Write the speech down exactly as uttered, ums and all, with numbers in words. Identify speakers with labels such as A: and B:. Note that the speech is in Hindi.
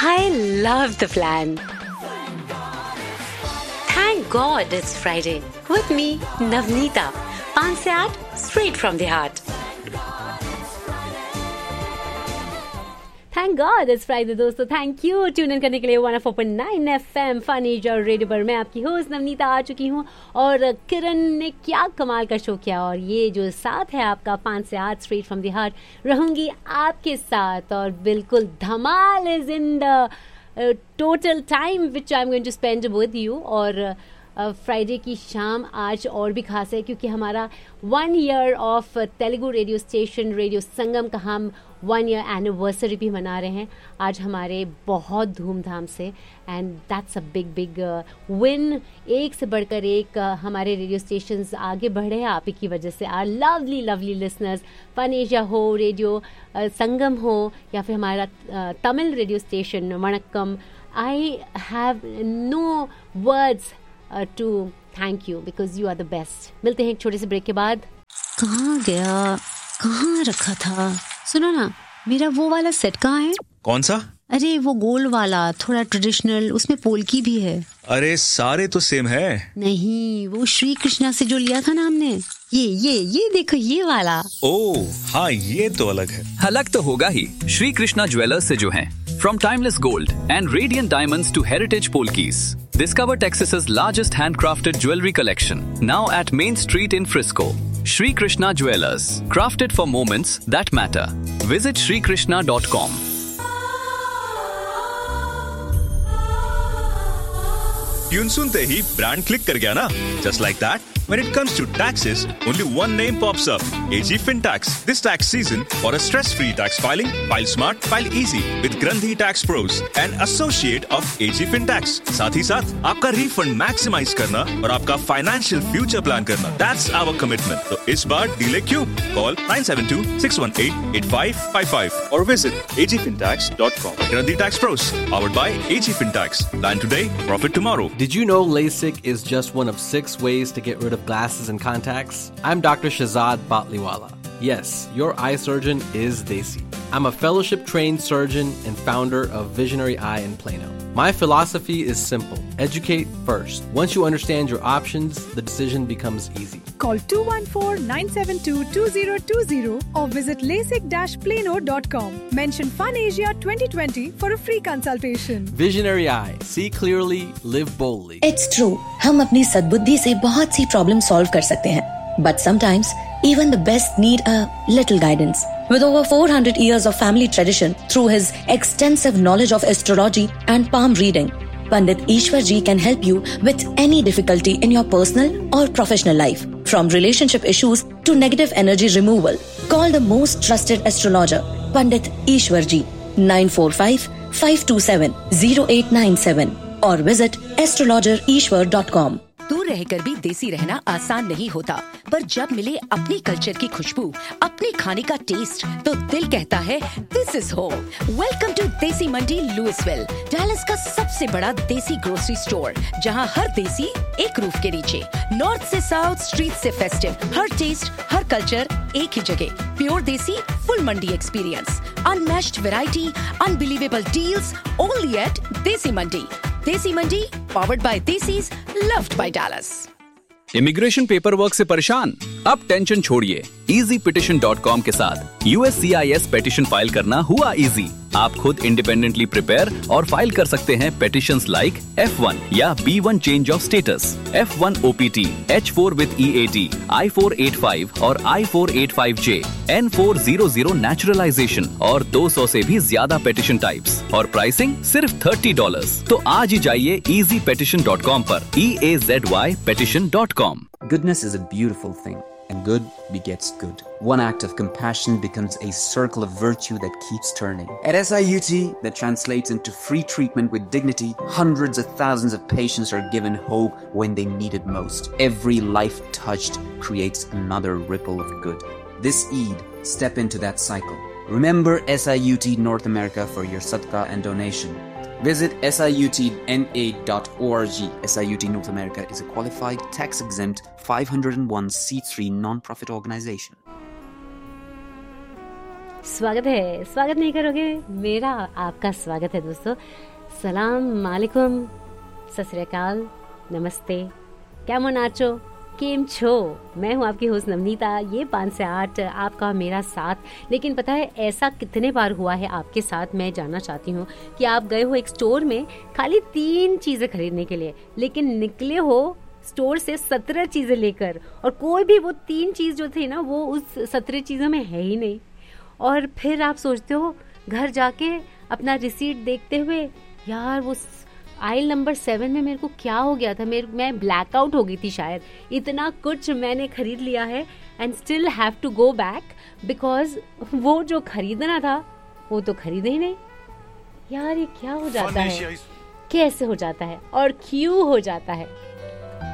A: I love the plan. Thank God it's Friday. With me, Navneeta. पाँच से आठ, straight from the heart.
B: Thank God it's Friday दोस्तों. Thank you ट्यून इन करने के लिए one O four point nine F M fun as और रेडियो पर. मैं आपकी होस्ट नवनीता आ चुकी हूँ और किरण ने क्या कमाल का शो किया. और ये जो साथ है आपका पाँच से आठ स्ट्रेट फ्रॉम द हार्ट, रहूँगी आपके साथ. और बिल्कुल धमाल is in the total time which I am going to spend with you. और फ्राइडे uh, की शाम आज और भी खास है क्योंकि हमारा one year of Telugu radio station radio संगम का हम वन ईयर एनिवर्सरी भी मना रहे हैं आज हमारे बहुत धूमधाम से. And that's a big big win. एक से बढ़कर एक uh, हमारे रेडियो स्टेशंस आगे बढ़े हैं आप ही की वजह से. Are lovely lovely listeners, fun Asia हो, रेडियो uh, संगम हो, या फिर हमारा uh, Tamil radio station Vanakkam. I have no words to thank you because you are the best. मिलते हैं एक छोटे से ब्रेक के बाद.
C: कहाँ गया, कहाँ रखा था? सुनो ना, मेरा वो वाला सेट कहाँ है?
D: कौन सा?
C: अरे वो गोल वाला, थोड़ा ट्रेडिशनल, उसमें पोल्की भी है.
D: अरे सारे तो सेम है.
C: नहीं, वो श्री कृष्णा से जो लिया था ना हमने, ये ये ये देखो ये वाला.
D: ओह हाँ, ये तो अलग है.
E: अलग तो होगा ही. श्री कृष्णा ज्वेलर्स से जो हैं. From timeless gold and radiant diamonds to heritage polkis, discover Texas's largest handcrafted jewelry collection. Now at Main Street in Frisco. Shri Krishna Jewelers, crafted for moments that matter. Visit shri krishna dot com.
D: Tune सुनते ही ब्रांड क्लिक कर गया ना? Just like that. When it comes to taxes, only one name pops up. A G FinTax. This tax season, for a stress-free tax filing, file smart, file easy with Grandhi Tax Pros, an associate of A G FinTax. साथ ही साथ आपका refund maximize करना और आपका financial future plan करना. That's our commitment. तो इस बार delay क्यों? Call nine seven two, six one eight, eight five five five or visit a g fintax dot com. Grandhi Tax Pros, powered by A G FinTax. Plan today, profit tomorrow.
F: Did you know LASIK is just one of six ways to get rid of glasses and contacts? I'm Doctor Shahzad Batliwala. Yes, your eye surgeon is Desi. I'm a fellowship-trained surgeon and founder of Visionary Eye in Plano. My philosophy is simple. Educate first. Once you understand your options, the decision becomes easy.
G: Call two one four, nine seven two, two zero two zero or visit lasik dash plano dot com. Mention FunAsia twenty twenty for a free consultation.
F: Visionary Eye. See clearly, live boldly.
H: It's true. हम अपनी सद्बुद्धि से बहुत सी प्रॉब्लम सॉल्व कर सकते हैं. But sometimes, even the best need a little guidance. With over four hundred years of family tradition through his extensive knowledge of astrology and palm reading, Pandit Ishwar Ji can help you with any difficulty in your personal or professional life. From relationship issues to negative energy removal. Call the most trusted astrologer, Pandit Ishwar Ji, nine four five, five two seven, zero eight nine seven or visit astrologer ishwar dot com.
I: दूर रहकर भी देसी रहना आसान नहीं होता, पर जब मिले अपनी कल्चर की खुशबू, अपने खाने का टेस्ट, तो दिल कहता है this is home. Welcome to देसी मंडी लुइसविल, डैलस का सबसे बड़ा देसी ग्रोसरी स्टोर, जहां हर देसी एक रूफ के नीचे. नॉर्थ से साउथ, स्ट्रीट से फेस्टिव, हर टेस्ट, हर कल्चर एक ही जगह. प्योर देसी, फुल मंडी experience, unmatched variety, unbelievable deals, only eight देसी मंडी. देसी मंडी, powered by Desis, loved by Dallas.
E: Immigration paper work से परेशान? अब टेंशन छोड़िए. इजी पिटिशन डॉट कॉम के साथ U S C I S petition file करना हुआ इजी. आप खुद इंडिपेंडेंटली प्रिपेयर और फाइल कर सकते हैं पेटिशंस लाइक एफ वन या B one change of status, F one O P T, H four with E A T, I four eight five और आई फोर एट फाइव जे, N four zero zero naturalisation और दो सौ से भी ज्यादा पेटिशन टाइप्स और प्राइसिंग सिर्फ थर्टी डॉलर्स. तो आज ही जाइए इजी पेटिशन डॉट कॉम पर. ई ए Z Y petition dot com.
J: Goodness is a beautiful thing, and good begets good. One act of compassion becomes a circle of virtue that keeps turning. At S I U T, that translates into free treatment with dignity. Hundreds of thousands of patients are given hope when they need it most. Every life touched creates another ripple of good. This Eid, step into that cycle. Remember S I U T North America for your sadaqah and donation. Visit S I U T N A dot org. S I U T North America is a qualified, tax-exempt, five oh one c three non-profit organization.
B: स्वागत है, स्वागत नहीं करोगे? मेरा आपका स्वागत है दोस्तों। सलाम वालेकुम, सत श्री अकाल, नमस्ते, केमन आचो, केम छो। मैं हूँ आपकी होस्ट नवनीता। ये पाँच से आठ आपका मेरा साथ। लेकिन पता है ऐसा कितने बार हुआ है आपके साथ, मैं जानना चाहती हूँ कि आप गए हो एक स्टोर में खाली तीन चीज़ें खरीदने के लिए, लेकिन निकले हो स्टोर से सत्रह चीज़ें लेकर, और कोई भी वो तीन चीज़ जो थी ना वो उस सत्रह चीज़ों में है ही नहीं। और फिर आप सोचते हो घर जाके अपना रिसीट देखते हुए, यार वो आइल नंबर सेवन में मेरे को क्या हो गया था, मेरे मैं ब्लैकआउट हो गई थी शायद, इतना कुछ मैंने खरीद लिया है and still have to go back because वो जो खरीदना था वो तो खरीदे ही नहीं। यार ये क्या हो जाता है, कैसे हो जाता है और क्यों हो जाता है?